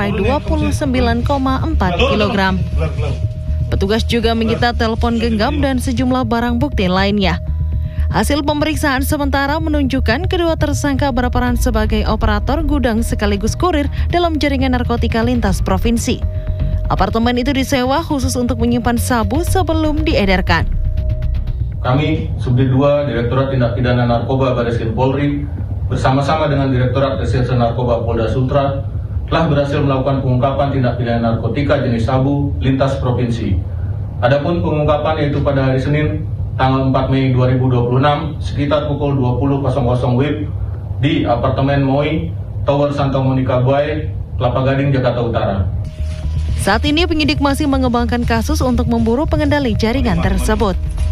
senilai 29,4 kg. Petugas juga menyita telepon genggam dan sejumlah barang bukti lainnya. Hasil pemeriksaan sementara menunjukkan kedua tersangka berperan sebagai operator gudang sekaligus kurir dalam jaringan narkotika lintas provinsi. Apartemen itu disewa khusus untuk menyimpan sabu sebelum diedarkan. Kami, Subdit 2, Direktorat Tindak Pidana Narkoba Barreskrim Polri, bersama-sama dengan Direktorat Reserse Narkoba Polda Sultra, telah berhasil melakukan pengungkapan tindak pidana narkotika jenis sabu lintas provinsi. Adapun pengungkapan yaitu pada hari Senin, tanggal 4 Mei 2026, sekitar pukul 20.00 WIB di apartemen Moi, Tower Santa Monica Buai, Kelapa Gading, Jakarta Utara. Saat ini penyidik masih mengembangkan kasus untuk memburu pengendali jaringan tersebut.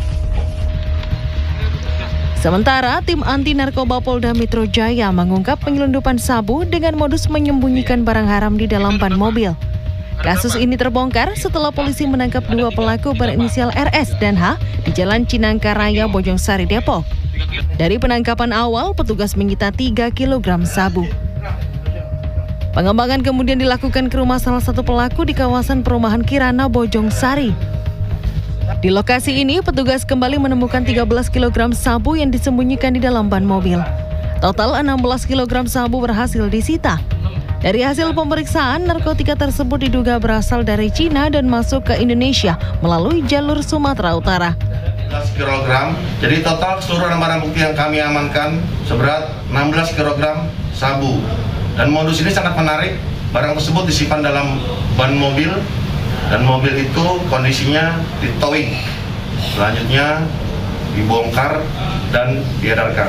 Sementara, tim anti-narkoba Polda Metro Jaya mengungkap penyelundupan sabu dengan modus menyembunyikan barang haram di dalam ban mobil. Kasus ini terbongkar setelah polisi menangkap dua pelaku berinisial RS dan H di Jalan Cinangka Raya, Bojongsari, Depok. Dari penangkapan awal, petugas menyita 3 kg sabu. Pengembangan kemudian dilakukan ke rumah salah satu pelaku di kawasan perumahan Kirana, Bojongsari. Di lokasi ini, petugas kembali menemukan 13 kg sabu yang disembunyikan di dalam ban mobil. Total 16 kg sabu berhasil disita. Dari hasil pemeriksaan, narkotika tersebut diduga berasal dari Cina dan masuk ke Indonesia melalui jalur Sumatera Utara. 16 kg, jadi total keseluruhan barang bukti yang kami amankan seberat 16 kg sabu. Dan modus ini sangat menarik, barang tersebut disimpan dalam ban mobil, dan mobil itu kondisinya ditowing, selanjutnya dibongkar dan diedarkan.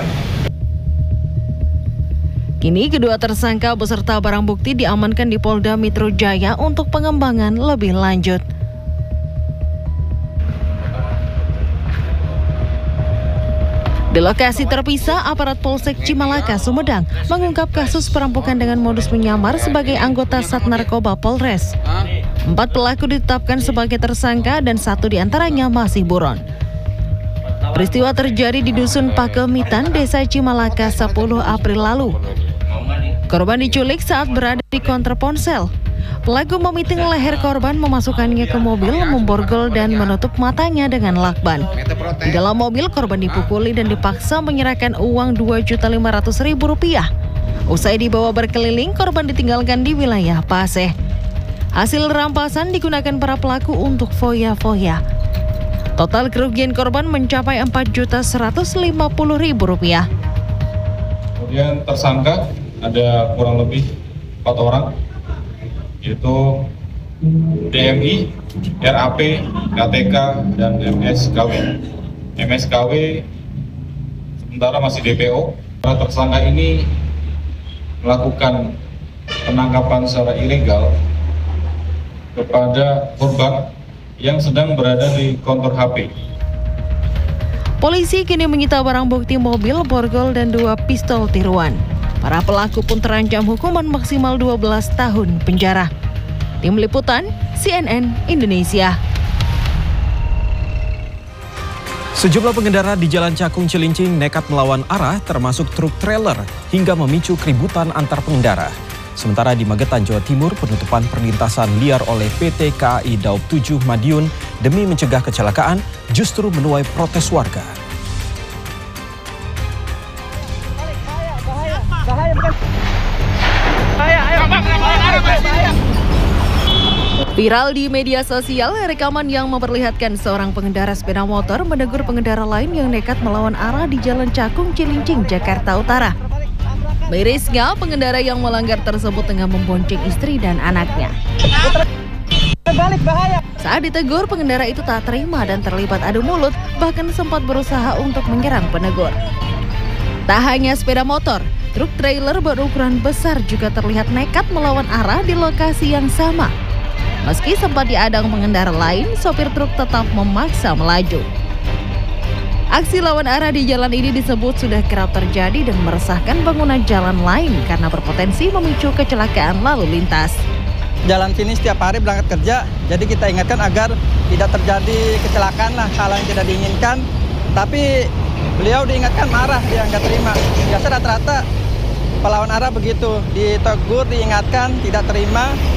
Kini kedua tersangka beserta barang bukti diamankan di Polda Metro Jaya untuk pengembangan lebih lanjut. Di lokasi terpisah, aparat Polsek Cimalaka, Sumedang mengungkap kasus perampokan dengan modus menyamar sebagai anggota Sat Narkoba Polres. 4 pelaku ditetapkan sebagai tersangka dan 1 diantaranya masih buron. Peristiwa terjadi di Dusun Pakemitan, Desa Cimalaka, 10 April lalu. Korban diculik saat berada di konter ponsel. Pelaku memiting leher korban, memasukkannya ke mobil, memborgol dan menutup matanya dengan lakban. Di dalam mobil, korban dipukuli dan dipaksa menyerahkan uang Rp2.500.000. Usai dibawa berkeliling, korban ditinggalkan di wilayah Paseh. Hasil rampasan digunakan para pelaku untuk foya-foya. Total kerugian korban mencapai Rp4.150.000. Kemudian tersangka ada kurang lebih 4 orang, yaitu DMI, RAP, KTK, dan MSKW. MSKW sementara masih DPO. Para tersangka ini melakukan penangkapan secara ilegal kepada korban yang sedang berada di kontor HP. Polisi kini menyita barang bukti mobil, borgol, dan 2 pistol tiruan. Para pelaku pun terancam hukuman maksimal 12 tahun penjara. Tim Liputan, CNN Indonesia. Sejumlah pengendara di Jalan Cakung Cilincing nekat melawan arah termasuk truk trailer hingga memicu keributan antar pengendara. Sementara di Magetan, Jawa Timur, penutupan perlintasan liar oleh PT KAI Daob 7 Madiun demi mencegah kecelakaan justru menuai protes warga. Viral di media sosial, rekaman yang memperlihatkan seorang pengendara sepeda motor menegur pengendara lain yang nekat melawan arah di Jalan Cakung Cilincing, Jakarta Utara. Mirisnya, pengendara yang melanggar tersebut tengah membonceng istri dan anaknya. Saat ditegur, pengendara itu tak terima dan terlibat adu mulut, bahkan sempat berusaha untuk menyerang penegur. Tak hanya sepeda motor, truk trailer berukuran besar juga terlihat nekat melawan arah di lokasi yang sama. Meski sempat diadang pengendara lain, sopir truk tetap memaksa melaju. Aksi lawan arah di jalan ini disebut sudah kerap terjadi dan meresahkan pengguna jalan lain karena berpotensi memicu kecelakaan lalu lintas. Jalan sini setiap hari berangkat kerja, jadi kita ingatkan agar tidak terjadi kecelakaan lah, hal yang tidak diinginkan. Tapi beliau diingatkan marah, dia nggak terima. Biasa rata-rata pelawan arah begitu, ditegur, diingatkan, tidak terima.